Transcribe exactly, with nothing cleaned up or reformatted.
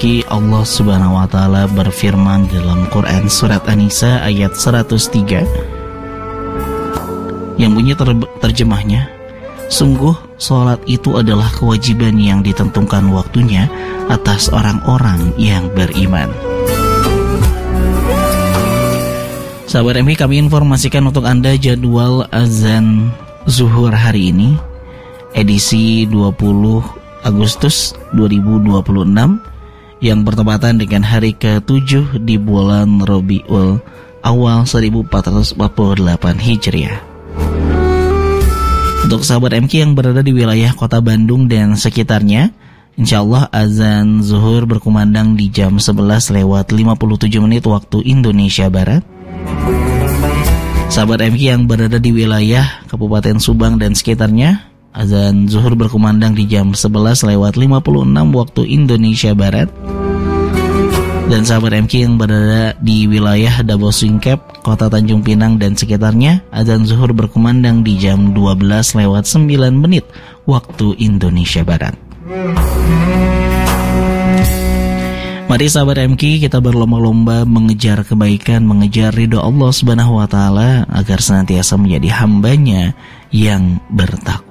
M K, Allah Subhanahu wa taala berfirman dalam Quran surat An-Nisa ayat seratus tiga yang bunyi ter- terjemahnya, sungguh sholat itu adalah kewajiban yang ditentukan waktunya atas orang-orang yang beriman. Sahabat M K, kami informasikan untuk Anda jadwal azan zuhur hari ini, edisi dua puluh Agustus dua ribu dua puluh enam, yang bertepatan dengan hari ketujuh di bulan Rabiul Awal seribu empat ratus empat puluh delapan Hijriah. Untuk sahabat M K yang berada di wilayah kota Bandung dan sekitarnya, insyaallah azan zuhur berkumandang di jam sebelas lewat lima puluh tujuh menit waktu Indonesia Barat. Sahabat M K yang berada di wilayah Kabupaten Subang dan sekitarnya, azan zuhur berkumandang di jam sebelas lewat lima puluh enam waktu Indonesia Barat. Dan sahabat M K yang berada di wilayah Dabo Singkep, Kota Tanjung Pinang dan sekitarnya, azan zuhur berkumandang di jam dua belas lewat sembilan menit waktu Indonesia Barat. Mari sahabat M K, kita berlomba-lomba mengejar kebaikan, mengejar ridho Allah Subhanahu wa taala agar senantiasa menjadi hambanya yang bertakwa.